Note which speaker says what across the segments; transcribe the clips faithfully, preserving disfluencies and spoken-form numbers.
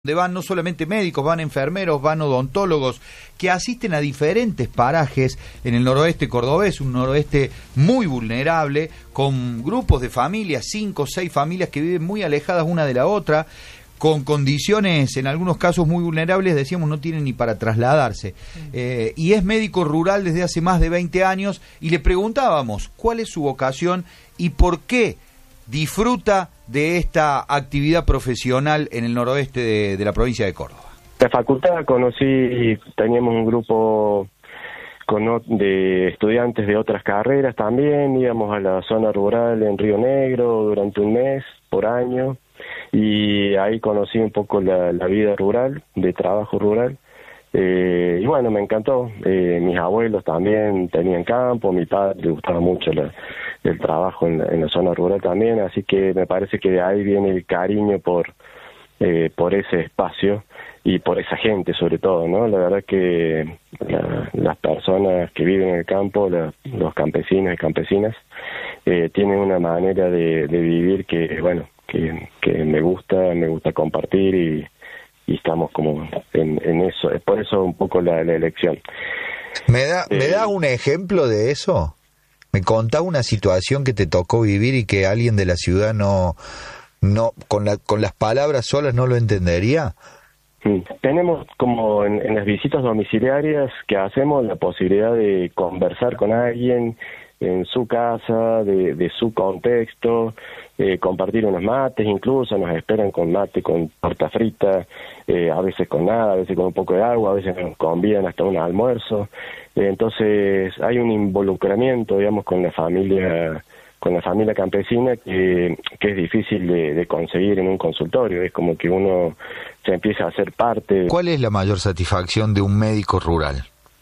Speaker 1: donde van no solamente médicos, van enfermeros, van odontólogos, que asisten a diferentes parajes en el noroeste cordobés, un noroeste muy vulnerable, con grupos de familias, cinco o seis familias que viven muy alejadas una de la otra, con condiciones, en algunos casos muy vulnerables, decíamos, no tienen ni para trasladarse. Eh, y es médico rural desde hace más de veinte años, y le preguntábamos cuál es su vocación y por qué disfruta de esta actividad profesional en el noroeste de, de la provincia de Córdoba.
Speaker 2: La facultad conocí, teníamos un grupo con, de estudiantes de otras carreras también, íbamos a la zona rural en Río Negro durante un mes por año, y ahí conocí un poco la, la vida rural, de trabajo rural, eh, y bueno, me encantó. Eh, mis abuelos también tenían campo, mi padre le gustaba mucho la, el trabajo en la, en la zona rural también, así que me parece que de ahí viene el cariño por eh, por ese espacio y por esa gente sobre todo, ¿no? La verdad que la, las personas que viven en el campo, la, los campesinos y campesinas, eh, tienen una manera de, de vivir que, bueno, que, que me gusta, me gusta compartir y, y estamos como en, en eso, es por eso un poco la, la elección.
Speaker 3: ¿Me da,
Speaker 2: eh,
Speaker 3: ¿Me da un ejemplo de eso? ¿Me contás una situación que te tocó vivir y que alguien de la ciudad no, no con, la, con las palabras solas no lo entendería?
Speaker 2: Tenemos como en, en las visitas domiciliarias que hacemos la posibilidad de conversar con alguien en su casa, de, de su contexto, eh, compartir unos mates, incluso nos esperan con mate, con torta frita, eh, a veces con nada, a veces con un poco de agua, a veces nos convidan hasta un almuerzo. Eh, entonces hay un involucramiento, digamos, con la familia con la familia campesina que, que es difícil de, de conseguir en un consultorio. Es como que uno se empieza a hacer parte.
Speaker 3: ¿Cuál es la mayor satisfacción de un médico rural?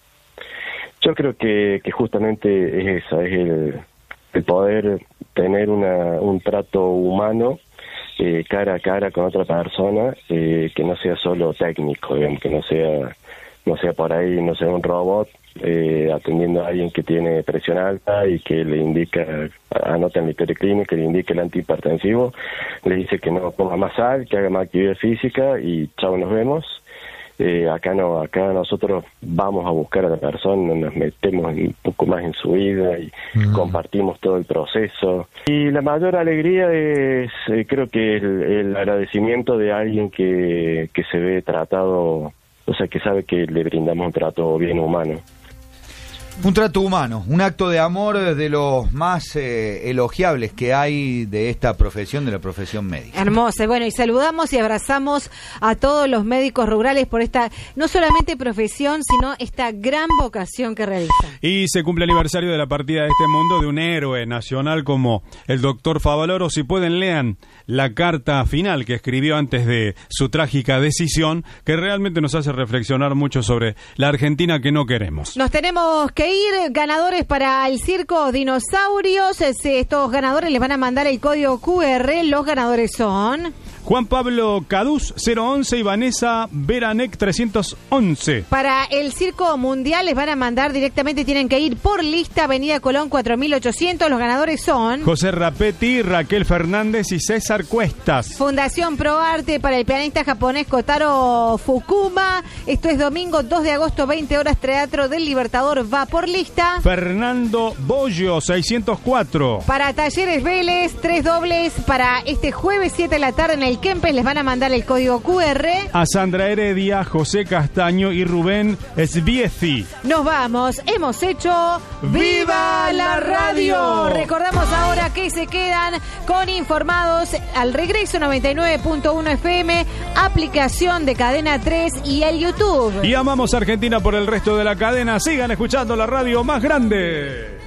Speaker 2: Yo creo que, que justamente es esa, es el, el poder tener una, un trato humano eh, cara a cara con otra persona, eh, que no sea solo técnico, digamos, que no sea, no sea por ahí, no sea un robot eh, atendiendo a alguien que tiene presión alta y que le indica, anota en la historia clínica, que le indique el antihipertensivo, le dice que no ponga más sal, que haga más actividad física y chao, nos vemos. Eh, acá no, acá nosotros vamos a buscar a la persona, nos metemos un poco más en su vida y mm. compartimos todo el proceso. Y la mayor alegría es, eh, creo que el, el agradecimiento de alguien que, que se ve tratado, o sea, que sabe que le brindamos un trato bien humano.
Speaker 1: Un trato humano, un acto de amor de los más eh, elogiables que hay de esta profesión, de la profesión médica.
Speaker 4: Hermoso. Bueno, y saludamos y abrazamos a todos los médicos rurales por esta, no solamente profesión, sino esta gran vocación que realizan.
Speaker 5: Y se cumple el aniversario de la partida de este mundo de un héroe nacional como el doctor Favaloro. Si pueden, lean la carta final que escribió antes de su trágica decisión, que realmente nos hace reflexionar mucho sobre la Argentina que no queremos.
Speaker 4: Nos tenemos que ir, ganadores para el circo Dinosaurios. Estos ganadores les van a mandar el código Q R. Los ganadores son
Speaker 5: Juan Pablo Caduz cero once y Vanessa Veranec trescientos once.
Speaker 4: Para el circo mundial les van a mandar directamente, tienen que ir por lista, Avenida Colón cuatro mil ochocientos. Los ganadores son
Speaker 5: José Rapetti, Raquel Fernández y César Cuestas.
Speaker 4: Fundación ProArte para el pianista japonés Kotaro Fukuma. Esto es domingo dos de agosto, veinte horas, Teatro del Libertador. Va por lista
Speaker 5: Fernando Bollo seiscientos cuatro.
Speaker 4: Para Talleres Vélez, tres dobles para este jueves siete de la tarde en el Kempes, les van a mandar el código Q R.
Speaker 5: A Sandra Heredia, José Castaño y Rubén Sbiezi.
Speaker 4: Nos vamos, hemos hecho ¡Viva la Radio! Recordamos ahora que se quedan con Informados al regreso, noventa y nueve punto uno F M, aplicación de Cadena tres y el YouTube.
Speaker 5: Y amamos a Argentina por el resto de la cadena. Sigan escuchando la radio más grande.